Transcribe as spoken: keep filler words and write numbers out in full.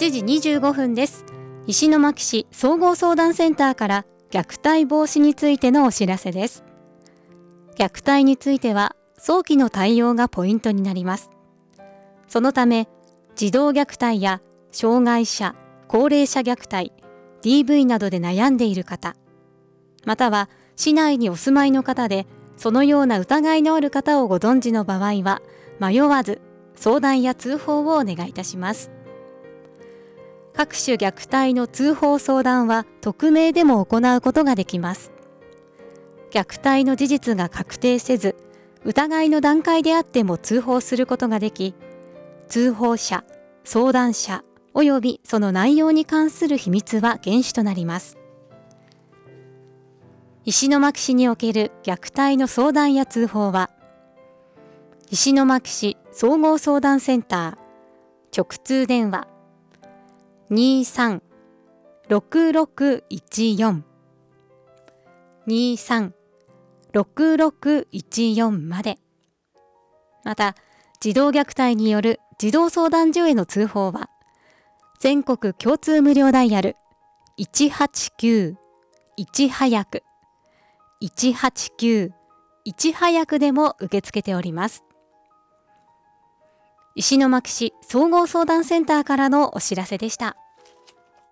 しちじにじゅうごふんです。石巻市総合相談センターから虐待防止についてのお知らせです。虐待については早期の対応がポイントになります。そのため、児童虐待や障害者、高齢者虐待、ディーブイ などで悩んでいる方、または市内にお住まいの方で、そのような疑いのある方をご存知の場合は、迷わず相談や通報をお願いいたします。各種虐待の通報相談は匿名でも行うことができます。虐待の事実が確定せず、疑いの段階であっても通報することができ、通報者、相談者およびその内容に関する秘密は厳守となります。石巻市における虐待の相談や通報は、石巻市総合相談センター直通電話 にーさん ろくろくいちよん にーさん ろくろくいちよん まで。また、児童虐待による児童相談所への通報は、全国共通無料ダイヤルいちはちきゅういち早くいちはちきゅういち早くでも受け付けております。石巻市総合相談センターからのお知らせでした。